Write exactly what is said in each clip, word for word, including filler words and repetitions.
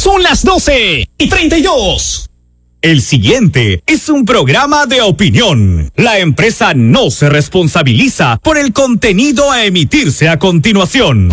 Son las doce y treinta y dos. El siguiente es un programa de opinión. La empresa no se responsabiliza por el contenido a emitirse a continuación.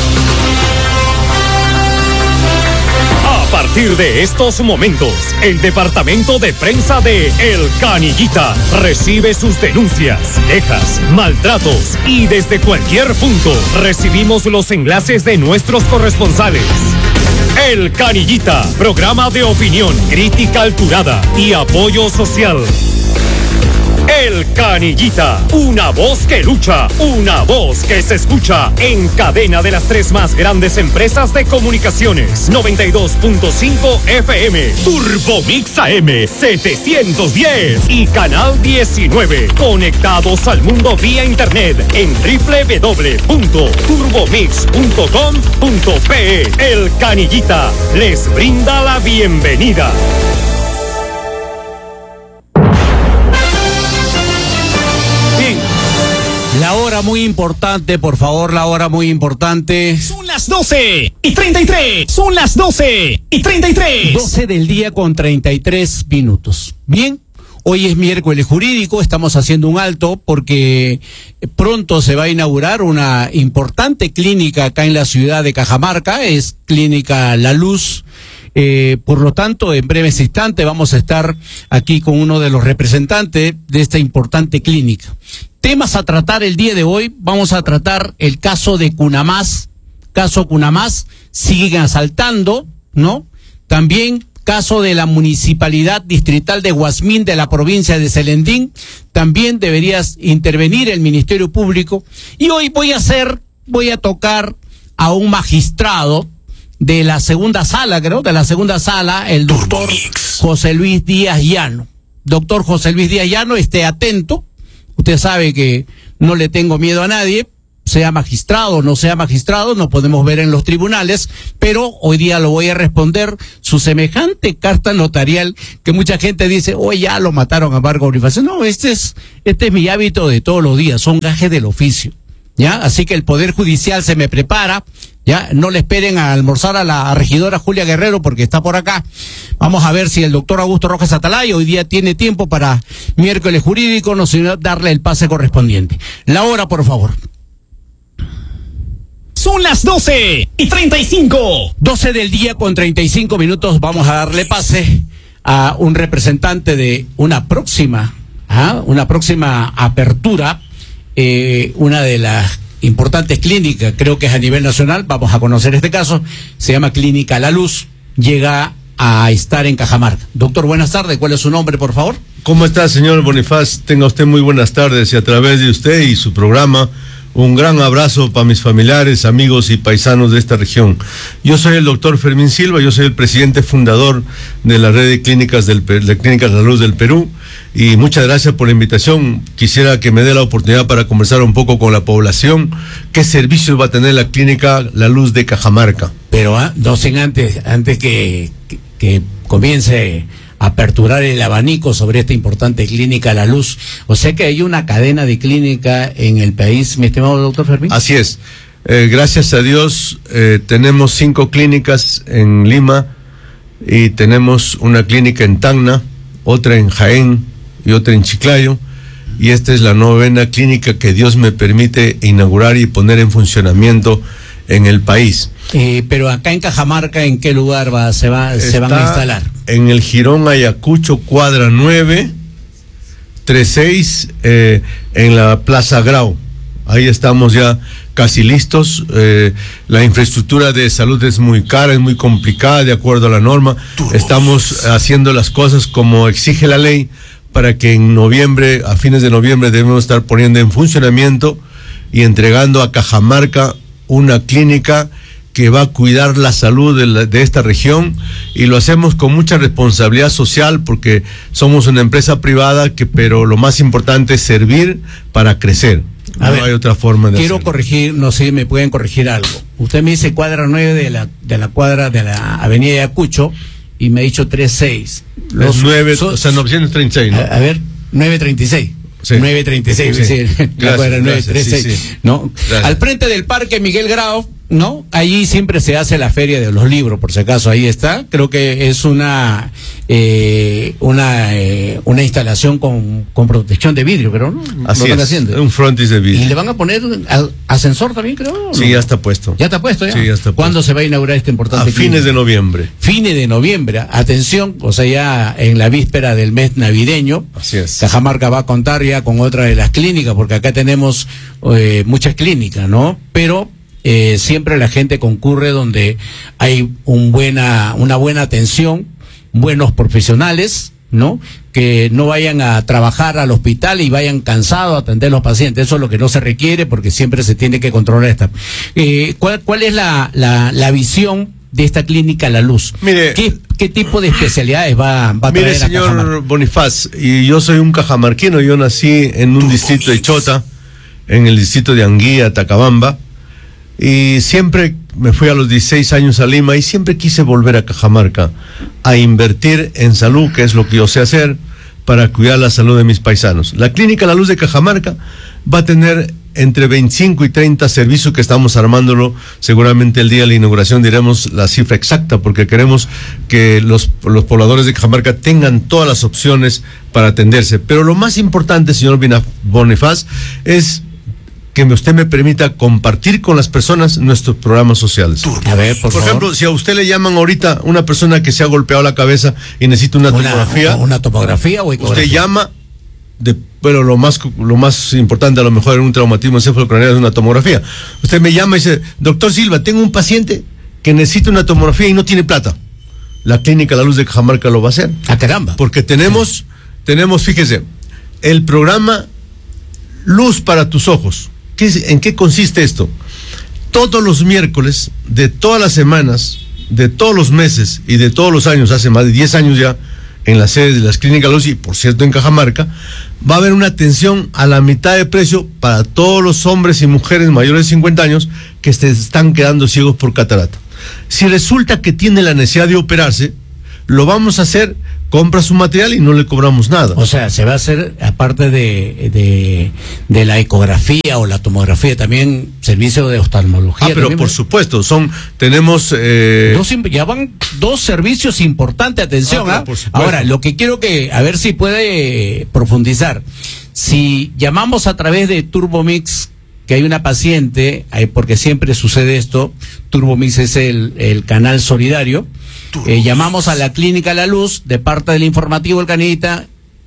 A partir de estos momentos, el departamento de prensa de El Canillita recibe sus denuncias, quejas, maltratos y desde cualquier punto recibimos los enlaces de nuestros corresponsales. El Canillita, programa de opinión, crítica alturada y apoyo social. El Canillita, una voz que lucha, una voz que se escucha en cadena de las tres más grandes empresas de comunicaciones. noventa y dos punto cinco F M, Turbomix A M setecientos diez y Canal diecinueve. Conectados al mundo vía internet en doble u doble u doble u punto turbomix punto com punto pe. El Canillita les brinda la bienvenida. La hora muy importante, por favor, la hora muy importante. Son las doce y treinta y tres. Son las doce y treinta y tres. doce del día con treinta y tres minutos. Bien, hoy es miércoles jurídico, estamos haciendo un alto porque pronto se va a inaugurar una importante clínica acá en la ciudad de Cajamarca, es Clínica La Luz. Eh, por lo tanto, en breves instantes vamos a estar aquí con uno de los representantes de esta importante clínica. Temas a tratar el día de hoy, vamos a tratar el caso de Cunamás, caso Cunamás, siguen asaltando, ¿no? También caso de la Municipalidad Distrital de Guasmín de la provincia de Celendín, también deberías intervenir el Ministerio Público. Y hoy voy a hacer, voy a tocar a un magistrado de la segunda sala, creo, de la segunda sala, el doctor José Luis Díaz Llano. Doctor José Luis Díaz Llano, esté atento. Usted sabe que no le tengo miedo a nadie, sea magistrado o no sea magistrado, no podemos ver en los tribunales, pero hoy día lo voy a responder su semejante carta notarial que mucha gente dice, oye, ya lo mataron a Marco Bonifacio. No, este es, este es mi hábito de todos los días, son gajes del oficio, ¿ya? Así que el Poder Judicial se me prepara, ¿ya? No le esperen a almorzar a la regidora Julia Guerrero porque está por acá. Vamos a ver si el doctor Augusto Rojas Atalaya hoy día tiene tiempo para miércoles jurídico, no sino darle el pase correspondiente. La hora, por favor. Son las doce y treinta y cinco. doce del día con treinta y cinco minutos. Vamos a darle pase a un representante de una próxima, ¿ah? una próxima apertura, eh, una de las importantes clínicas, creo que es a nivel nacional, vamos a conocer este caso, se llama Clínica La Luz, llega a estar en Cajamarca. Doctor, buenas tardes, ¿cuál es su nombre, por favor? ¿Cómo está, señor Bonifaz? Tenga usted muy buenas tardes y a través de usted y su programa, un gran abrazo para mis familiares, amigos y paisanos de esta región. Yo soy el doctor Fermín Silva, yo soy el presidente fundador de la red de clínicas, del, de clínicas La Luz del Perú, y muchas gracias por la invitación. Quisiera que me dé la oportunidad para conversar un poco con la población. ¿Qué servicios va a tener la clínica La Luz de Cajamarca? Pero ¿eh? no sin antes, antes que, que, que comience a aperturar el abanico sobre esta importante clínica La Luz. O sea que hay una cadena de clínica en el país, mi estimado doctor Fermín. Así es. Eh, gracias a Dios eh, tenemos cinco clínicas en Lima y tenemos una clínica en Tacna, otra en Jaén y otra en Chiclayo, y esta es la novena clínica que Dios me permite inaugurar y poner en funcionamiento en el país. Eh, pero acá en Cajamarca, ¿en qué lugar va, se, va, se van a instalar? En el Jirón Ayacucho, cuadra nueve, treinta y seis, eh, en la Plaza Grau. Ahí estamos ya casi listos. Eh, la infraestructura de salud es muy cara, es muy complicada de acuerdo a la norma. Estamos haciendo las cosas como exige la ley para que en noviembre, a fines de noviembre, debemos estar poniendo en funcionamiento y entregando a Cajamarca una clínica que va a cuidar la salud de, la, de esta región, y lo hacemos con mucha responsabilidad social porque somos una empresa privada, que pero lo más importante es servir para crecer. A no ver, hay otra forma de quiero hacerlo. corregir, no sé si me pueden corregir algo. Usted me dice cuadra nueve de la, de la cuadra de la avenida Ayacucho y me ha dicho treinta y seis. Los nueve, so, o sea, novecientos treinta y seis, ¿no? A, a ver, novecientos treinta y seis. Sí. novecientos treinta y seis, Sí. sí, la Gracias, cuadra gracias, novecientos treinta y seis. sí, sí. ¿No? Gracias. Al frente del Parque Miguel Grau, No, allí siempre se hace la feria de los libros, por si acaso, ahí está. Creo que es una eh, una eh, una instalación con, con protección de vidrio, pero no. Así lo están es, haciendo. un frontis de vidrio. Y le van a poner a- ascensor también, creo. Sí, ¿no? ya está puesto. Ya está puesto, ya. Sí, ya está ¿Cuándo puesto. se va a inaugurar este importante A fines de clínica? noviembre. Fines de noviembre. Atención, o sea, ya en la víspera del mes navideño. Así es. Cajamarca va a contar ya con otra de las clínicas, porque acá tenemos eh, muchas clínicas, ¿no? Pero eh, siempre la gente concurre donde hay un buena, una buena atención, buenos profesionales, ¿no? Que no vayan a trabajar al hospital y vayan cansados a atender a los pacientes. Eso es lo que no se requiere, porque siempre se tiene que controlar esta. Eh, ¿cuál, ¿Cuál es la, la, la visión de esta clínica La Luz? Mire, ¿Qué, qué tipo de especialidades va, va a Mire, traer a Cajamarca? señor Bonifaz, y yo soy un cajamarquino, yo nací en un distrito de Chota, en el distrito de Anguía, Tacabamba, y siempre me fui a los dieciséis años a Lima y siempre quise volver a Cajamarca a invertir en salud, que es lo que yo sé hacer, para cuidar la salud de mis paisanos. La Clínica La Luz de Cajamarca va a tener entre veinticinco y treinta servicios que estamos armándolo. Seguramente el día de la inauguración diremos la cifra exacta, porque queremos que los, los pobladores de Cajamarca tengan todas las opciones para atenderse. Pero lo más importante, señor Bonifaz, es que usted me permita compartir con las personas nuestros programas sociales. A ver, por, Por favor. ejemplo, si a usted le llaman ahorita una persona que se ha golpeado la cabeza y necesita una, una tomografía, una tomografía o ecografía. usted llama, de, bueno, lo más, lo más importante a lo mejor en un traumatismo encefalocraneal es una tomografía. Usted me llama y dice, doctor Silva, tengo un paciente que necesita una tomografía y no tiene plata. La Clínica La Luz de Cajamarca lo va a hacer. Ah, caramba. Porque tenemos, tenemos, fíjese, el programa Luz para tus ojos. ¿Qué, ¿En qué consiste esto? Todos los miércoles de todas las semanas, de todos los meses y de todos los años, hace más de diez años ya, en las sedes de las Clínicas Luz y por cierto en Cajamarca, va a haber una atención a la mitad de precio para todos los hombres y mujeres mayores de cincuenta años que se están quedando ciegos por catarata. Si resulta que tiene la necesidad de operarse, lo vamos a hacer, compra su material y no le cobramos nada. O sea, se va a hacer, aparte de, de, de la ecografía o la tomografía, también servicio de oftalmología. Ah, pero también, por ¿no? supuesto, son, tenemos... Eh, Dos, ya van dos servicios importantes, atención. Ah, ¿ah? por supuesto. Ahora, lo que quiero que, a ver si puede eh, profundizar. Si llamamos a través de Turbomix, que hay una paciente, hay, porque siempre sucede esto, Turbomix es el, el canal solidario, eh, llamamos a la Clínica La Luz de parte del informativo El Canillita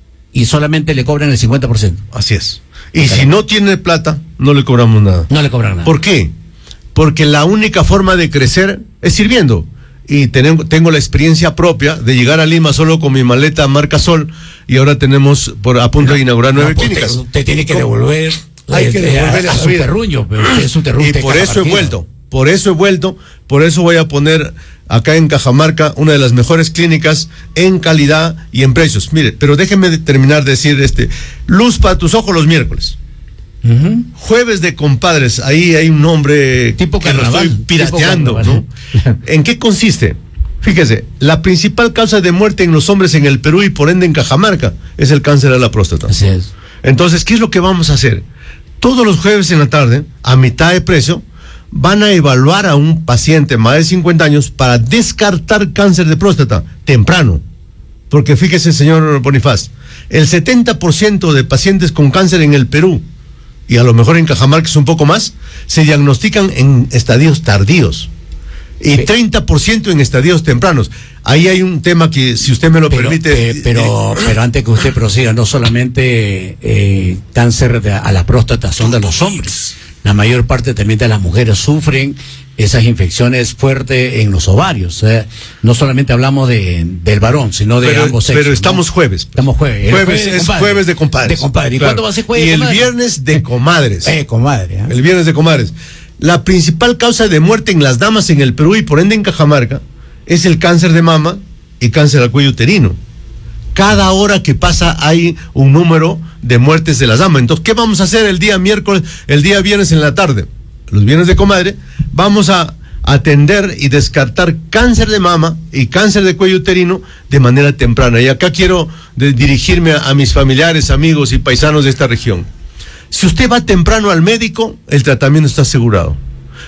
y solamente le cobran el cincuenta por ciento. Así es. Y si no tiene plata, no le cobramos nada. No le cobran nada. ¿Por qué? Porque la única forma de crecer es sirviendo. Y tengo, tengo la experiencia propia de llegar a Lima solo con mi maleta marca Sol y ahora tenemos por a punto de inaugurar nueve No, pues, clínicas. Usted, usted tiene que ¿Cómo? devolver, Hay que eh, devolverle a, a la su vida. terruño, pero usted es un terruño. Y por eso he vuelto, por eso he vuelto, por eso voy a poner acá en Cajamarca una de las mejores clínicas en calidad y en precios. Mire, pero déjeme de terminar de decir este, Luz para tus ojos los miércoles. Uh-huh. Jueves de compadres, ahí hay un nombre Tipo que lo carnaval, estoy pirateando, tipo carnaval. ¿no? ¿En qué consiste? Fíjese, la principal causa de muerte en los hombres en el Perú y por ende en Cajamarca es el cáncer de la próstata. Así es. Entonces, ¿qué es lo que vamos a hacer? Todos los jueves en la tarde, a mitad de precio, van a evaluar a un paciente más de cincuenta años para descartar cáncer de próstata temprano. Porque fíjese, señor Bonifaz, el setenta por ciento de pacientes con cáncer en el Perú, y a lo mejor en Cajamarca es un poco más, se diagnostican en estadios tardíos. Y Pe- treinta por ciento en estadios tempranos. Ahí hay un tema que, si usted me lo Pero, permite... eh, pero, pero antes que usted prosiga, no solamente eh, cáncer de, a la próstata son de los hombres. La mayor parte también de las mujeres sufren esas infecciones fuertes en los ovarios. Eh, no solamente hablamos de, del varón, sino de pero, ambos sexos. pero estamos ¿no? jueves. Estamos jueves. El Jueves de es compadre. jueves de compadres. De compadre. ¿Y Claro. cuándo va a ser jueves Y de el comadre? viernes de comadres. Eh, comadre. ¿eh? El viernes de comadres. La principal causa de muerte en las damas en el Perú y por ende en Cajamarca es el cáncer de mama y cáncer al cuello uterino. Cada hora que pasa hay un número de muertes de las damas. Entonces, ¿qué vamos a hacer el día miércoles, el día viernes en la tarde? Los viernes de comadre, vamos a atender y descartar cáncer de mama y cáncer de cuello uterino de manera temprana. Y acá quiero de, dirigirme a, a mis familiares, amigos y paisanos de esta región. Si usted va temprano al médico, el tratamiento está asegurado.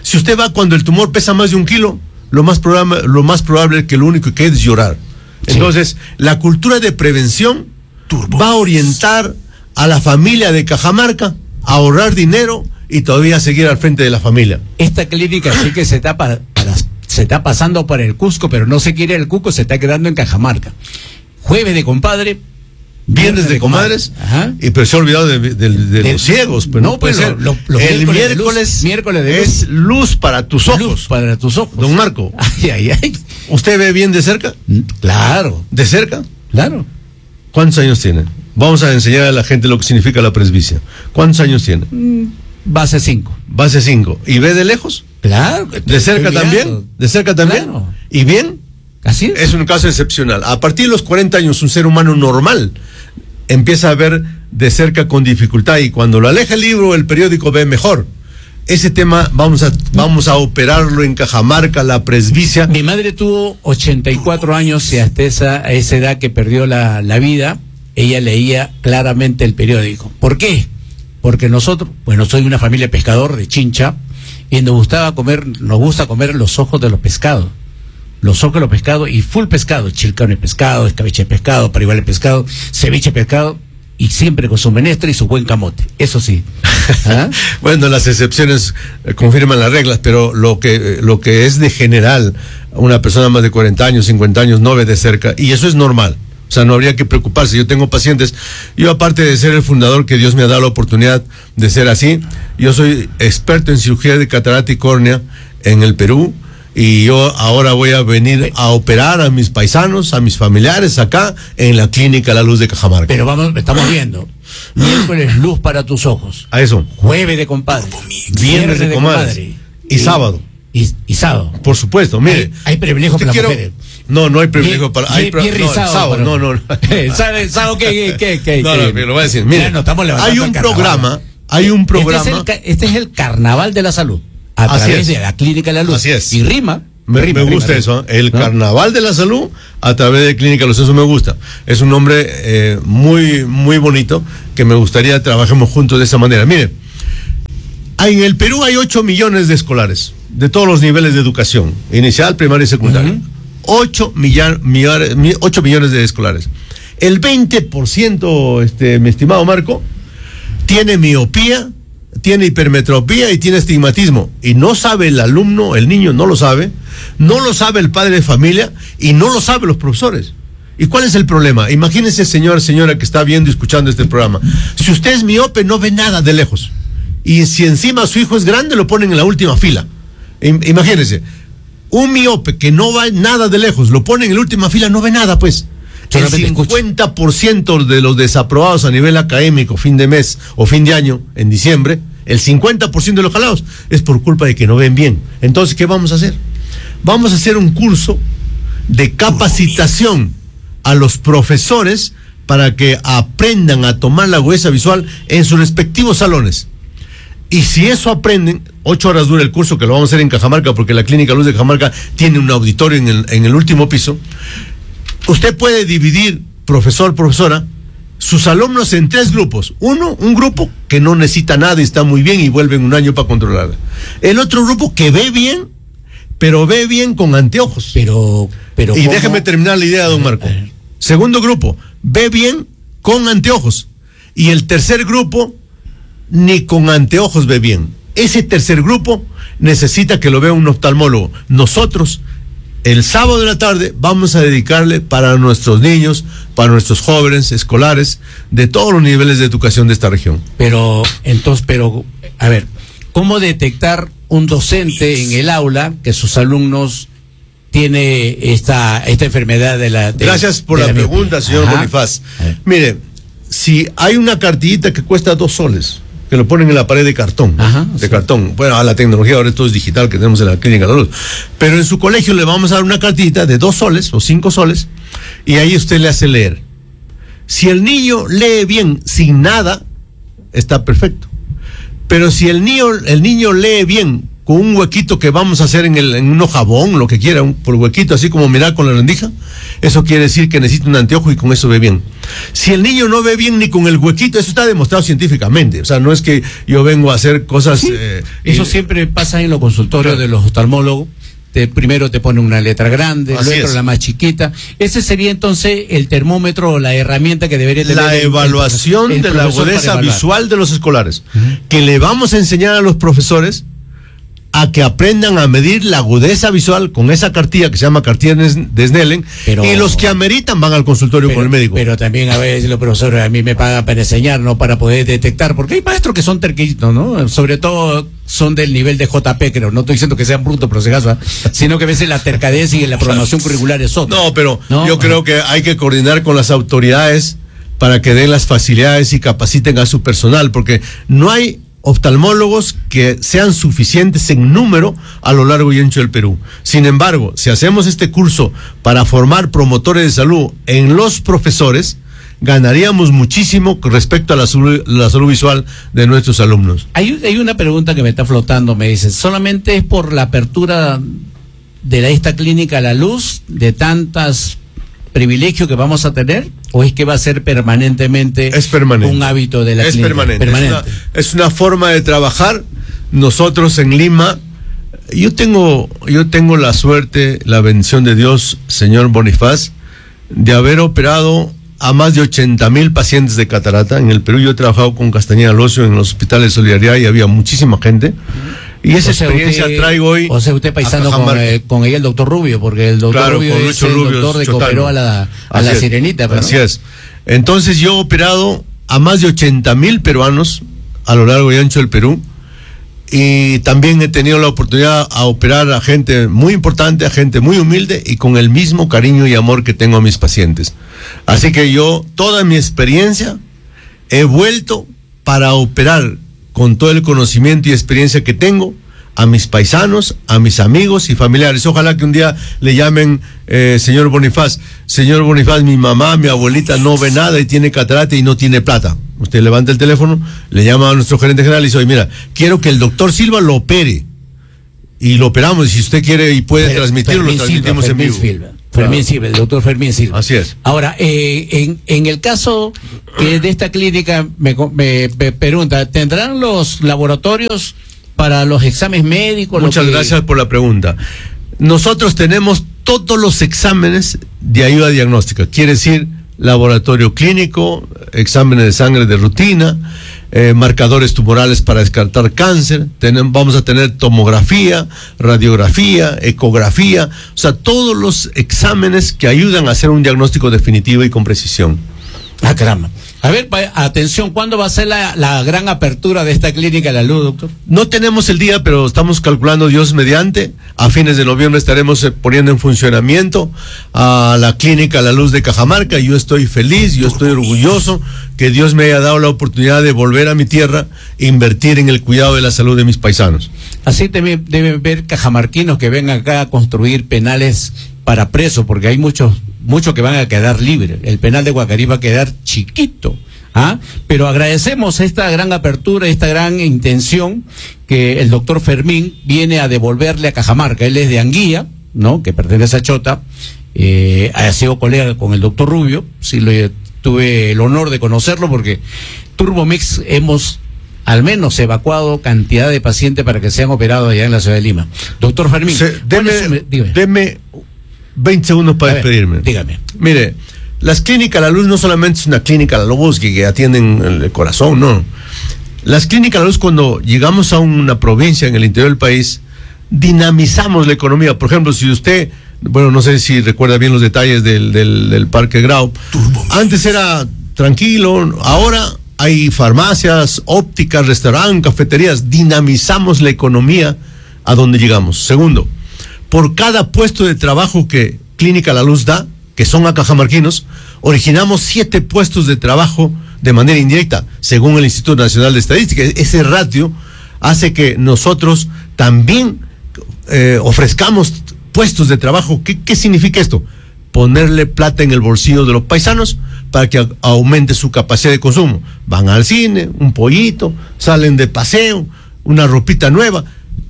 Si usted va cuando el tumor pesa más de un kilo, lo más probable, lo más probable es que lo único que quede es llorar. Sí. Entonces, la cultura de prevención Turbo. va a orientar a la familia de Cajamarca a ahorrar dinero y todavía seguir al frente de la familia. Esta clínica sí que se está, para, para, se está pasando por el Cusco, pero no se quiere el Cusco, se está quedando en Cajamarca. Jueves de compadre, viernes de, de comadres, Ajá. y pero se ha olvidado de, de, de, de, de los ciegos. Pero no, no puede ser. Lo, lo, el miércoles, de luz, miércoles de luz. Es luz para tus ojos. Luz para tus ojos. Don Marco. Ay, ay, ay. ¿Usted ve bien de cerca? Claro. ¿De cerca? Claro. ¿Cuántos años tiene? Vamos a enseñar a la gente lo que significa la presbicia. ¿Cuántos años tiene? Mm, base cinco. Base cinco. ¿Y ve de lejos? Claro. ¿De cerca también? ¿De cerca también? Claro. ¿Y bien? Así es. Es un caso excepcional. A partir de los cuarenta años, un ser humano normal empieza a ver de cerca con dificultad, y cuando lo aleja el libro o el periódico ve mejor. Ese tema vamos a vamos a operarlo en Cajamarca, la presbicia. Mi madre tuvo ochenta y cuatro años y hasta esa, a esa edad que perdió la, la vida, ella leía claramente el periódico. ¿Por qué? Porque nosotros, bueno, soy una familia pescador de Chincha, y nos gustaba comer, nos gusta comer los ojos de los pescados. Los ojos de los pescados y full pescado, chilcano de pescado, escabeche de pescado, parihuela de pescado, ceviche de pescado, y siempre con su menestra y su buen camote, eso sí. ¿Ah? Bueno, las excepciones eh, confirman las reglas, pero lo que, lo que es de general, una persona más de cuarenta años, cincuenta años no ve de cerca, y eso es normal. O sea, no habría que preocuparse. Yo tengo pacientes, yo aparte de ser el fundador, que Dios me ha dado la oportunidad de ser así, yo soy experto en cirugía de catarata y córnea en el Perú, y yo ahora voy a venir a operar a mis paisanos, a mis familiares acá en la clínica La Luz de Cajamarca. Pero vamos, estamos viendo. Miércoles, luz para tus ojos. A eso. Jueves de compadre. Viernes de, de comadre. Y, y sábado. Y, y sábado. Por supuesto, mire. Hay, hay privilegio para las quiero... mujeres. No, no hay privilegio para... Hay Pierre no, sábado, sábado, no, no. ¿Sabe, ¿Sabe qué? qué, qué no, no, pero lo voy a decir. Mire, no, hay un programa, hay un programa... Este es, el, este es el Carnaval de la Salud. A Así través es. de la Clínica de la Luz. Así es. Y rima. Me, rima, me gusta rima, eso, ¿eh? El ¿no? Carnaval de la Salud a través de Clínica Los, eso me gusta. Es un nombre eh, muy, muy bonito, que me gustaría trabajemos juntos de esa manera. Mire, en el Perú hay ocho millones de escolares, de todos los niveles de educación, inicial, primaria y secundaria. ocho millones de escolares. El veinte por ciento, este, mi estimado Marco, tiene miopía, tiene hipermetropía y tiene estigmatismo, y no sabe el alumno, el niño no lo sabe, no lo sabe el padre de familia y no lo saben los profesores. ¿Y cuál es el problema? Imagínese, señor, señora que está viendo y escuchando este programa, si usted es miope no ve nada de lejos, y si encima su hijo es grande lo ponen en la última fila. Imagínese, un miope que no va nada de lejos, lo ponen en la última fila, no ve nada, pues. El cincuenta por ciento de los desaprobados a nivel académico, fin de mes o fin de año, en diciembre, el cincuenta por ciento de los jalados es por culpa de que no ven bien. Entonces, ¿qué vamos a hacer? Vamos a hacer un curso de capacitación a los profesores para que aprendan a tomar la huella visual en sus respectivos salones. Y si eso aprenden, ocho horas dura el curso, que lo vamos a hacer en Cajamarca, porque la Clínica Luz de Cajamarca tiene un auditorio en el, en el último piso. Usted puede dividir, profesor, profesora, sus alumnos en tres grupos. Uno, un grupo que no necesita nada y está muy bien y vuelve en un año para controlarla. El otro grupo que ve bien, pero ve bien con anteojos. Pero, pero y ¿cómo? déjeme terminar la idea, don Marco. Segundo grupo, ve bien con anteojos. Y el tercer grupo, ni con anteojos ve bien. Ese tercer grupo necesita que lo vea un oftalmólogo. Nosotros, el sábado de la tarde, vamos a dedicarle para nuestros niños, para nuestros jóvenes escolares, de todos los niveles de educación de esta región. Pero, entonces, pero, a ver, ¿cómo detectar un docente en el aula que sus alumnos tiene esta, esta enfermedad de la... De, Gracias por la, la pregunta, señor Bonifaz. Mire, si hay una cartillita que cuesta dos soles, que lo ponen en la pared de cartón, Ajá, de sí. cartón. Bueno, a la tecnología ahora esto es digital que tenemos en la Clínica de la Luz. Pero en su colegio le vamos a dar una cartita de dos soles o cinco soles y ahí usted le hace leer. Si el niño lee bien sin nada, está perfecto. Pero si el niño, el niño lee bien con un huequito que vamos a hacer en el en un jabón, lo que quiera, un por huequito, así como mirar con la rendija, eso quiere decir que necesita un anteojo y con eso ve bien. Si el niño no ve bien ni con el huequito, eso está demostrado científicamente, o sea, no es que yo vengo a hacer cosas... Sí, eh, eso eh, siempre pasa en los consultorios claro. de los oftalmólogos. Te, primero te pone una letra grande, Así luego es. la más chiquita. Ese sería entonces el termómetro o la herramienta que debería tener. La el, evaluación el, el de la profesor para agudeza evaluar. visual de los escolares, Uh-huh. que le vamos a enseñar a los profesores a que aprendan a medir la agudeza visual con esa cartilla que se llama cartilla de Snellen, Pero- y los que ameritan van al consultorio Pero, con el médico. pero también a veces los profesores a mí me pagan para enseñar, no para poder detectar, porque hay maestros que son terquitos, ¿no? Sobre todo son del nivel de J P, creo. No estoy diciendo que sean brutos, pero se gasta, sino que a veces la tercadez y la programación curricular es otra. No, pero ¿No? yo creo que hay que coordinar con las autoridades para que den las facilidades y capaciten a su personal, porque no hay oftalmólogos que sean suficientes en número a lo largo y ancho del Perú. Sin embargo, si hacemos este curso para formar promotores de salud en los profesores, ganaríamos muchísimo con respecto a la salud, la salud visual de nuestros alumnos. Hay, hay una pregunta que me está flotando, me dice, ¿solamente es por la apertura de la, esta clínica a la luz, de tantas privilegios que vamos a tener, o es que va a ser permanentemente Es permanente. un hábito de la es clínica? Permanente. Permanente. Es, una, es una forma de trabajar. Nosotros en Lima, yo tengo, yo tengo la suerte, la bendición de Dios, señor Bonifaz, de haber operado a más de ochenta mil pacientes de catarata. En el Perú yo he trabajado con Castañeda Alosio en los hospitales de Solidaridad y había muchísima gente. Y esa O sea, experiencia usted- traigo hoy. O sea, usted paisano a con, Cajamarca. eh, con ella el doctor Rubio, porque el doctor Claro, Rubio con es Lucho el Rubio doctor de que Chotano. operó a la, a Así la es, sirenita. ¿no? Así es. Entonces yo he operado a más de ochenta mil peruanos a lo largo y ancho del Perú. Y también he tenido la oportunidad a operar a gente muy importante, a gente muy humilde y con el mismo cariño y amor que tengo a mis pacientes. Así que yo, toda mi experiencia, he vuelto para operar con todo el conocimiento y experiencia que tengo a mis paisanos, a mis amigos y familiares. Ojalá que un día le llamen, eh, señor Bonifaz, señor Bonifaz, mi mamá, mi abuelita no ve nada y tiene catarata y no tiene plata. Usted levanta el teléfono, le llama a nuestro gerente general y dice, oye, mira, quiero que el doctor Silva lo opere. Y lo operamos, y si usted quiere y puede Fer- transmitirlo, Fermín lo transmitimos Silva, en Fermín vivo. Silva. Claro. Fermín Silva, el doctor Fermín Silva. Así es. Ahora, eh, en, en el caso que de esta clínica, me, co- me, me pregunta, ¿tendrán los laboratorios para los exámenes médicos? lo Muchas que- gracias por la pregunta. Nosotros tenemos todos los exámenes de ayuda diagnóstica, quiere decir laboratorio clínico, exámenes de sangre de rutina, eh, marcadores tumorales para descartar cáncer, Tenem- vamos a tener tomografía, radiografía, ecografía, o sea, todos los exámenes que ayudan a hacer un diagnóstico definitivo y con precisión. Ah, caramba. A ver, pa- atención, ¿cuándo va a ser la, la gran apertura de esta clínica de la luz, doctor? No tenemos el día, pero estamos calculando, Dios mediante, a fines de noviembre estaremos eh, poniendo en funcionamiento a la clínica La Luz de Cajamarca. Yo estoy feliz, yo estoy orgulloso que Dios me haya dado la oportunidad de volver a mi tierra e invertir en el cuidado de la salud de mis paisanos. Así deben debe ver cajamarquinos que vengan acá a construir penales para presos, porque hay muchos muchos que van a quedar libres. El penal de Guacarí va a quedar chiquito. ¿Ah? Pero agradecemos esta gran apertura, esta gran intención que el doctor Fermín viene a devolverle a Cajamarca. Él es de Anguía, ¿no? Que pertenece a Chota, eh, ha sido colega con el doctor Rubio, sí, lo, tuve el honor de conocerlo porque Turbomix hemos al menos evacuado cantidad de pacientes para que sean operados allá en la ciudad de Lima. Doctor Fermín, Se- ¿cuál deme, es su me- dígame. deme veinte segundos para A ver, despedirme. dígame. Mire, las clínicas La Luz no solamente es una clínica La Luz que, que atienden el corazón, no. Las clínicas La Luz, cuando llegamos a una provincia en el interior del país, dinamizamos la economía. Por ejemplo, si usted, bueno, no sé si recuerda bien los detalles del, del, del Parque Grau, antes era tranquilo, ahora hay farmacias, ópticas, restaurantes, cafeterías, dinamizamos la economía a donde llegamos. Segundo, por cada puesto de trabajo que Clínica La Luz da, que son a cajamarquinos, originamos siete puestos de trabajo de manera indirecta, según el Instituto Nacional de Estadística. Ese ratio hace que nosotros también eh, ofrezcamos puestos de trabajo. ¿Qué, ¿Qué significa esto? Ponerle plata en el bolsillo de los paisanos para que a, aumente su capacidad de consumo. Van al cine, un pollito, salen de paseo, una ropita nueva.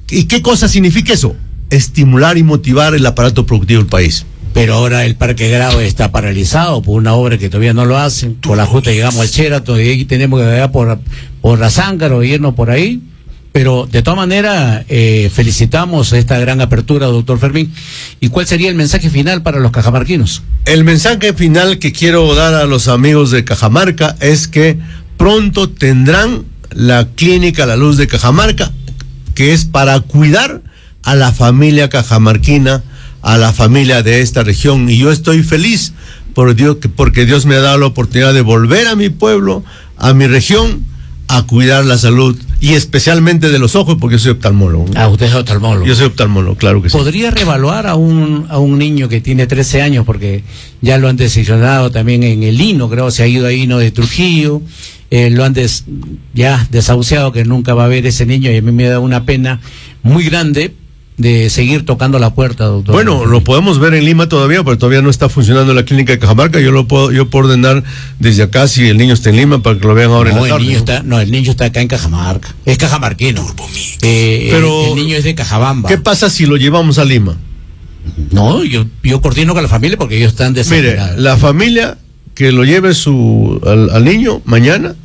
¿Y qué cosa significa eso? Estimular y motivar el aparato productivo del país. Pero ahora el Parque Grau está paralizado por una obra que todavía no lo hacen. Por la justa llegamos al Sheraton y ahí tenemos que llegar por, por la Zángaro, irnos por ahí. Pero de todas maneras, eh, felicitamos esta gran apertura, doctor Fermín. ¿Y cuál sería el mensaje final para los cajamarquinos? El mensaje final que quiero dar a los amigos de Cajamarca es que pronto tendrán la clínica La Luz de Cajamarca, que es para cuidar a la familia cajamarquina, a la familia de esta región. Y yo estoy feliz por Dios, porque Dios me ha dado la oportunidad de volver a mi pueblo, a mi región, a cuidar la salud y especialmente de los ojos, porque yo soy oftalmólogo. Ah, usted es oftalmólogo. Yo soy oftalmólogo, claro que sí. ¿Podría reevaluar a un a un niño que tiene trece años, porque ya lo han decisionado también en el Hino, creo, se ha ido a Hino de Trujillo, eh, lo han des, ya desahuciado, que nunca va a ver ese niño, y a mí me da una pena muy grande de seguir tocando la puerta, doctor? Bueno, lo podemos ver en Lima todavía, pero todavía no está funcionando la clínica de Cajamarca. Yo lo puedo, yo puedo ordenar desde acá si el niño está en Lima para que lo vean ahora no, en la tarde. El niño ¿no? Está, no, el niño está acá en Cajamarca. Es cajamarquino. Eh, pero el, el niño es de Cajabamba. ¿Qué pasa si lo llevamos a Lima? No, yo, yo coordino con la familia porque ellos están desesperados. Mire, la familia que lo lleve su al, al niño mañana,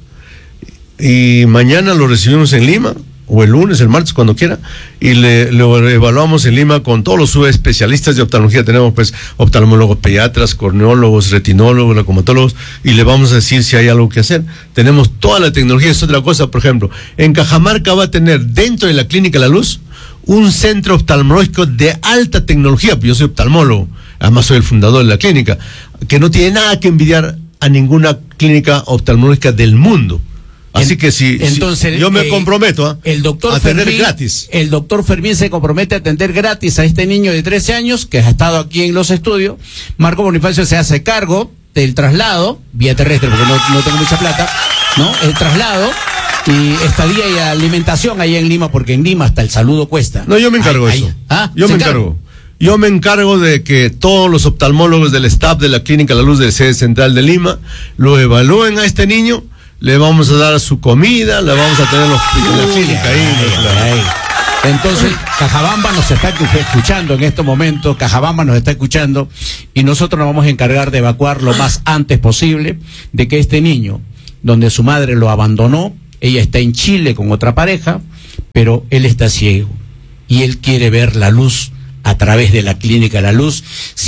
y mañana lo recibimos en Lima, o el lunes, el martes, cuando quiera, y le, lo evaluamos en Lima con todos los subespecialistas de oftalmología. Tenemos pues oftalmólogos pediatras, corneólogos, retinólogos, glaucomatólogos, y le vamos a decir si hay algo que hacer. Tenemos toda la tecnología. Es otra cosa, por ejemplo, en Cajamarca va a tener dentro de la Clínica La Luz un centro oftalmológico de alta tecnología, pues yo soy oftalmólogo, además soy el fundador de la clínica, que no tiene nada que envidiar a ninguna clínica oftalmológica del mundo. Así en, que si, entonces, si yo me eh, comprometo ¿eh? el doctor a atender Fermín, gratis. El doctor Fermín se compromete a atender gratis a este niño de trece años que ha estado aquí en los estudios. Marco Bonifacio se hace cargo del traslado, vía terrestre porque no, no tengo mucha plata, ¿no? El traslado y estadía y alimentación ahí en Lima, porque en Lima hasta el saludo cuesta. No, yo me encargo de eso. ¿Ah? Yo me encargo. Yo me encargo de que todos los oftalmólogos del staff de la Clínica La Luz de sede central de Lima lo evalúen a este niño. Le vamos a dar su comida, le vamos a tener los, la clínica ahí. Ay, ay. Entonces, Cajabamba nos está escuchando en este momento, Cajabamba nos está escuchando, y nosotros nos vamos a encargar de evacuar lo más antes posible, de que este niño, donde su madre lo abandonó, ella está en Chile con otra pareja, pero él está ciego, y él quiere ver la luz a través de la Clínica La Luz.